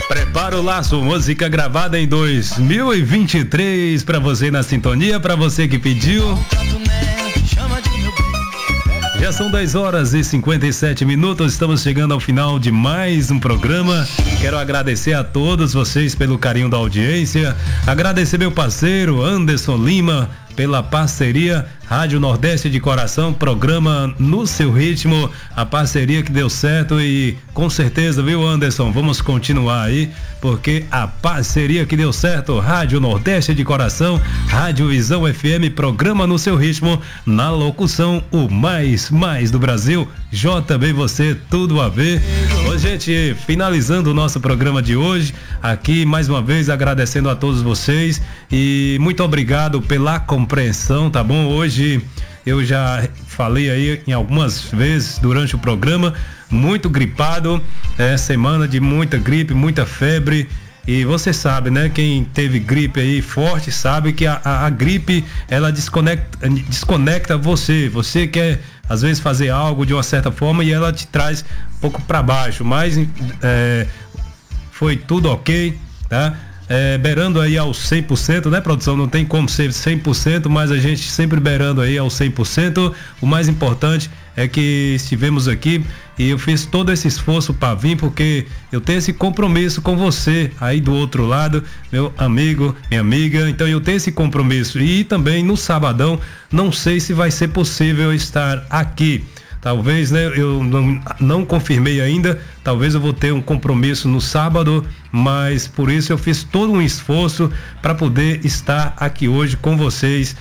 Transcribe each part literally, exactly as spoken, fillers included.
Prepara o laço, música gravada em dois mil e vinte e três para você na sintonia, para você que pediu. Já são dez horas e cinquenta e sete minutos, estamos chegando ao final de mais um programa. Quero agradecer a todos vocês pelo carinho da audiência, agradecer meu parceiro Anderson Lima pela parceria, Rádio Nordeste de Coração, programa No Seu Ritmo, a parceria que deu certo e com certeza, viu, Anderson, vamos continuar aí, porque a parceria que deu certo, Rádio Nordeste de Coração, Rádio Visão F M, programa No Seu Ritmo, na locução, o mais, mais do Brasil, J B você, tudo a ver. Ô, gente, finalizando o nosso programa de hoje, aqui mais uma vez agradecendo a todos vocês e muito obrigado pela compreensão, tá bom? Hoje eu já falei aí em algumas vezes durante o programa, muito gripado, é semana de muita gripe, muita febre. E você sabe, né? Quem teve gripe aí forte sabe que a, a, a gripe, ela desconecta, desconecta você. Você quer, às vezes, fazer algo de uma certa forma e ela te traz um pouco para baixo. Mas é, foi tudo ok, tá? É, beirando aí aos cem por cento, né, produção? Não tem como ser cem por cento, mas a gente sempre beirando aí aos cem por cento. O mais importante é que estivemos aqui e eu fiz todo esse esforço para vir, porque eu tenho esse compromisso com você aí do outro lado, meu amigo, minha amiga. Então eu tenho esse compromisso e também no sabadão não sei se vai ser possível estar aqui. Talvez, né, eu não, não confirmei ainda, talvez eu vou ter um compromisso no sábado, mas por isso eu fiz todo um esforço para poder estar aqui hoje com vocês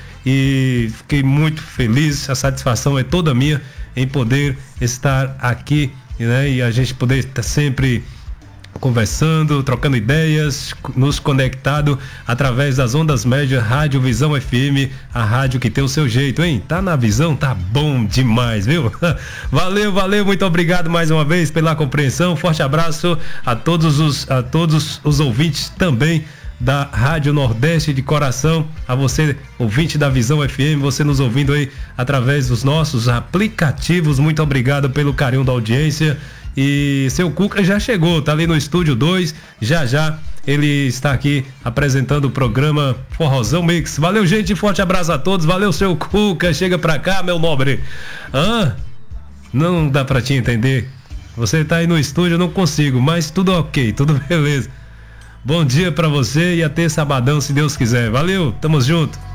e fiquei muito feliz, a satisfação é toda minha em poder estar aqui, né, e a gente poder estar sempre conversando, trocando ideias, nos conectado através das ondas médias, Rádio Visão F M, a rádio que tem o seu jeito, hein? Tá na visão, tá bom demais, viu? Valeu, valeu, muito obrigado mais uma vez pela compreensão, forte abraço a todos os, a todos os ouvintes também da Rádio Nordeste de Coração, a você, ouvinte da Visão F M, você nos ouvindo aí através dos nossos aplicativos, muito obrigado pelo carinho da audiência. E seu Cuca já chegou, tá ali no estúdio dois, já já ele está aqui apresentando o programa Forrozão Mix. Valeu, gente, forte abraço a todos, valeu, seu Cuca, chega pra cá, meu nobre. Ah, não dá pra te entender, você tá aí no estúdio, eu não consigo, mas tudo ok, tudo beleza. Bom dia pra você e até sabadão, se Deus quiser, valeu, tamo junto.